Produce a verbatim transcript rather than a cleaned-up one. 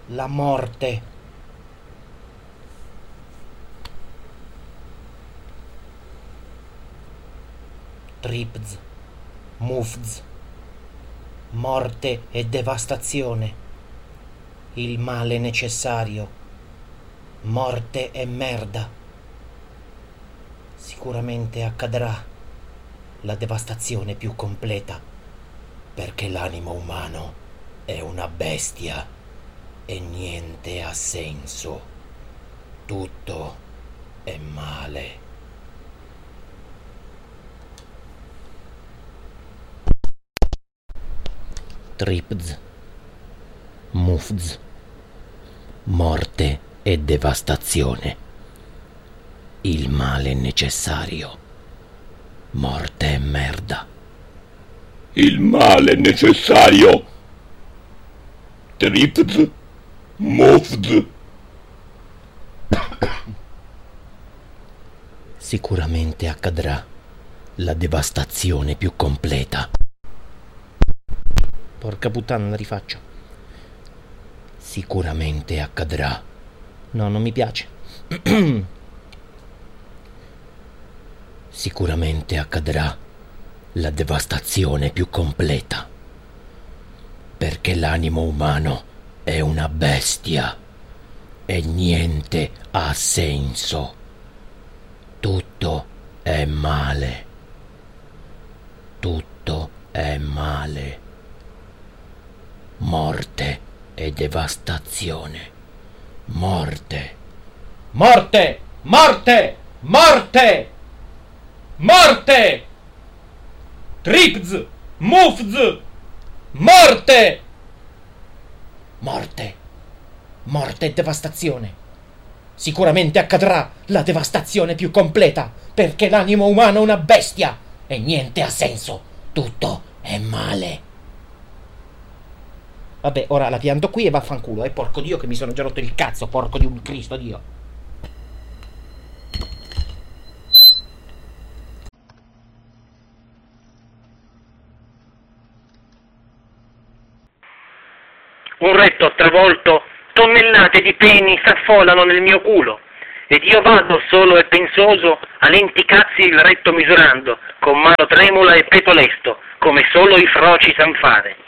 la morte. Tripz, Mufz, morte e devastazione, il male necessario, morte e merda. Sicuramente accadrà la devastazione più completa, perché l'animo umano è una bestia e niente ha senso. Tutto è male. Tripz, Mufz, morte e devastazione, il male necessario, morte e merda. Il male necessario. Tripz, Mufz. Sicuramente accadrà la devastazione più completa. Porca puttana, la rifaccio. Sicuramente accadrà. No, non mi piace. Sicuramente accadrà la devastazione più completa, perché l'animo umano è una bestia e niente ha senso. Tutto è male. Tutto è male. Morte e devastazione. Morte. Morte! Morte! Morte! Morte! Tripz! Mufz! Morte! Morte. Morte e devastazione. Sicuramente accadrà la devastazione più completa, perché l'animo umano è una bestia e niente ha senso. Tutto è male. Vabbè, ora la pianto qui e vaffanculo, eh, porco Dio, che mi sono già rotto il cazzo, porco di un Cristo Dio. Un retto travolto, tonnellate di peni s'affollano nel mio culo, ed io vado solo e pensoso a lenti cazzi il retto misurando, con mano tremula e peto lesto, come solo i froci san fare.